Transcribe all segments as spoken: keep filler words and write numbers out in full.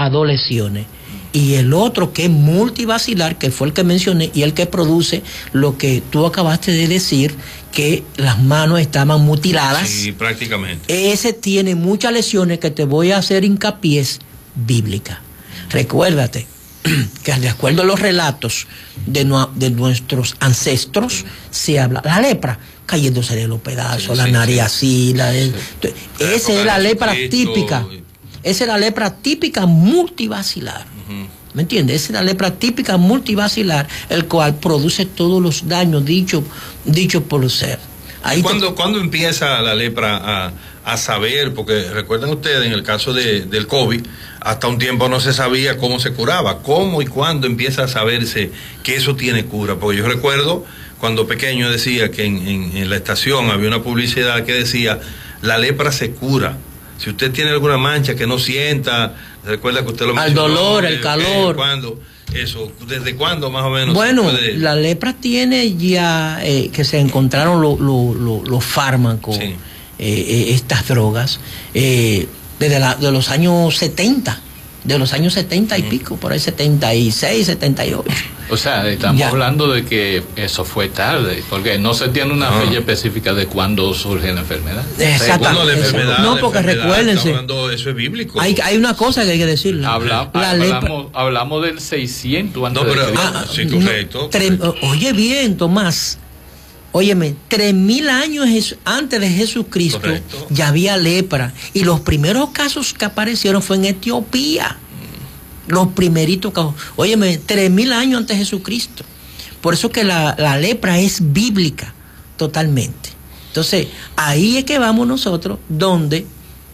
a dos lesiones. Y el otro que es multivacilar, que fue el que mencioné, y el que produce lo que tú acabaste de decir, que las manos estaban mutiladas. Sí, prácticamente. Ese tiene muchas lesiones que te voy a hacer hincapié bíblica. Recuérdate que de acuerdo a los relatos de, no, de nuestros ancestros, sí, se habla, la lepra, cayéndose de los pedazos, sí, la sí, nariz sí. así, la de, sí. Esa es la lepra típica. Esa es la lepra típica multivacilar. Uh-huh. ¿Me entiendes? Esa es la lepra típica multivacilar, el cual produce todos los daños dichos dicho por los seres. Ahí ¿Cuándo, te... ¿Cuándo empieza la lepra a, a saber? Porque recuerden ustedes, en el caso de, del COVID, hasta un tiempo no se sabía cómo se curaba. ¿Cómo y cuándo empieza a saberse que eso tiene cura? Porque yo recuerdo cuando pequeño decía que en, en, en la estación había una publicidad que decía, la lepra se cura. Si usted tiene alguna mancha que no sienta, recuerda que usted lo mencionó. Al dolor, el calor. ¿Cuándo? Eso, ¿desde cuándo más o menos? Bueno, puede... la lepra tiene ya eh, que se encontraron los lo, lo, lo fármacos, sí. eh, estas drogas, eh, desde la, de los años setenta, de los años setenta y mm. pico, por ahí setenta y seis, setenta y ocho. O sea, estamos ya. hablando de que eso fue tarde, porque no se tiene una no. fecha específica de cuándo surge la enfermedad. Exactamente. La enfermedad, no, porque enfermedad, recuérdense. Hablando, eso es bíblico. Hay, hay una cosa que hay que decirle. Habla, la hablamos, lepra... hablamos del seiscientos antes no, pero, de ah, sí, correcto, no, tre... correcto. Oye bien, Tomás. Óyeme, tres mil años antes de Jesucristo correcto. Ya había lepra. Y los primeros casos que aparecieron fue en Etiopía. Los primeritos casos. Óyeme, tres mil años antes de Jesucristo. Por eso que la, la lepra es bíblica, totalmente. Entonces, ahí es que vamos nosotros, donde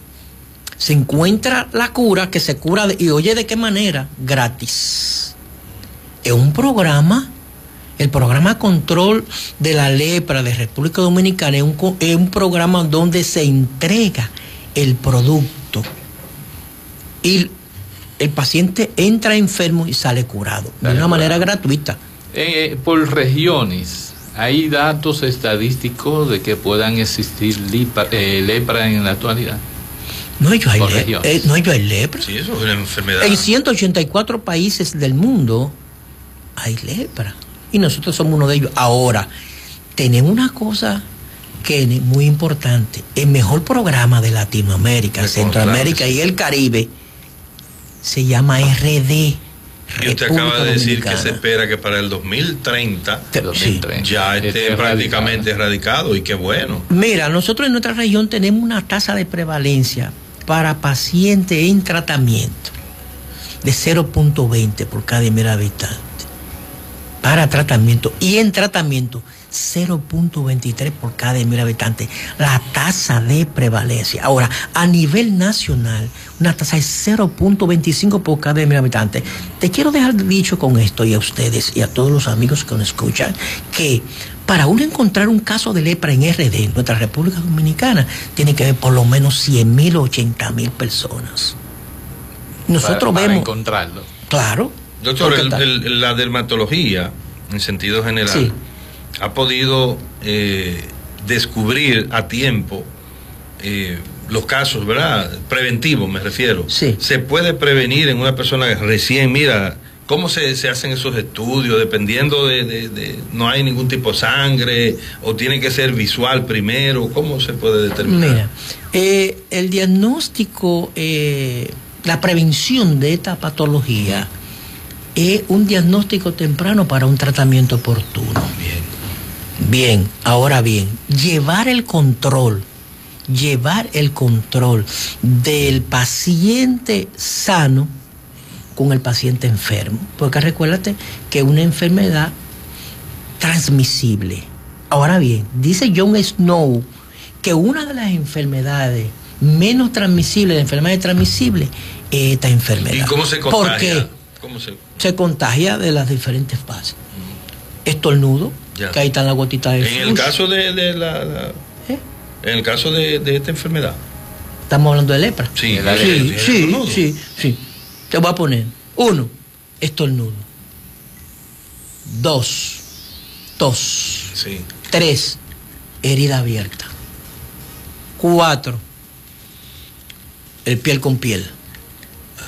se encuentra la cura, que se cura, de, y oye, ¿de qué manera? Gratis. Es un programa, el programa Control de la Lepra de República Dominicana, es un, es un programa donde se entrega el producto y el paciente entra enfermo y sale curado, de una manera gratuita. Eh, por regiones, ¿hay datos estadísticos de que puedan existir lipa, eh, lepra en la actualidad? No, ellos hay, le eh, no, ellos hay lepra. Sí, eso es una enfermedad. En ciento ochenta y cuatro países del mundo hay lepra. Y nosotros somos uno de ellos. Ahora, tenemos una cosa que es muy importante. El mejor programa de Latinoamérica, mejor, Centroamérica claro, sí. y el Caribe se llama R D. Y usted acaba de decir que se espera que para el dos mil treinta, sí, ya esté prácticamente erradicado, y qué bueno. Mira, nosotros en nuestra región tenemos una tasa de prevalencia para pacientes en tratamiento de cero punto veinte por cada mil habitantes. Para tratamiento y en tratamiento cero punto veintitrés por cada mil habitantes, la tasa de prevalencia. Ahora, a nivel nacional, una tasa de cero punto veinticinco por cada mil habitantes. Te quiero dejar dicho con esto, y a ustedes y a todos los amigos que nos escuchan, que para uno encontrar un caso de lepra en R D, en nuestra República Dominicana, tiene que haber por lo menos cien mil o ochenta mil personas. Nosotros para, para vemos... encontrarlo. Claro. Doctor, el, el, la dermatología, en sentido general, sí. ha podido eh, descubrir a tiempo eh, los casos, ¿verdad? Preventivos, me refiero. Sí. Se puede prevenir en una persona recién, mira, ¿cómo se, se hacen esos estudios? Dependiendo de, de, de, no hay ningún tipo de sangre, o tiene que ser visual primero, ¿cómo se puede determinar? Mira, eh, el diagnóstico, eh, la prevención de esta patología es un diagnóstico temprano para un tratamiento oportuno. Bien. Bien, ahora bien, llevar el control, llevar el control del paciente sano con el paciente enfermo. Porque recuérdate que es una enfermedad transmisible. Ahora bien, dice John Snow que una de las enfermedades menos transmisibles, de enfermedades transmisibles, es esta enfermedad. ¿Y cómo se contagia? ¿Por qué? ¿Cómo se... se contagia de las diferentes fases? Mm. Estornudo, ya. Que ahí están las gotitas de En el caso de, de la... la... ¿Eh? En el caso de, de esta enfermedad. Estamos hablando de lepra. Sí, sí, sí, sí, sí, sí. Te voy a poner. Uno, estornudo. Dos, tos. Sí. Tres, herida abierta. Cuatro, el piel con piel.